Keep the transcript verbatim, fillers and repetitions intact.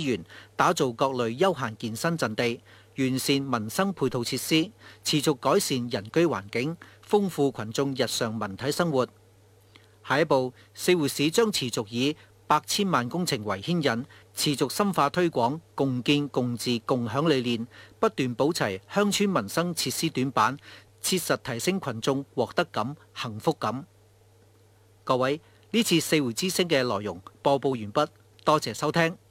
源，打造各類休閒健身陣地，完善民生配套設施，持續改善人居環境，豐富群眾日常文體生活。下一步，四會市將持續以百千萬工程為牽引，持續深化推廣共建共治共享理念，不斷補齊鄉村民生設施短板，切實提升群眾獲得感、幸福感。各位，呢次四會之聲嘅內容播報完畢，多謝收聽。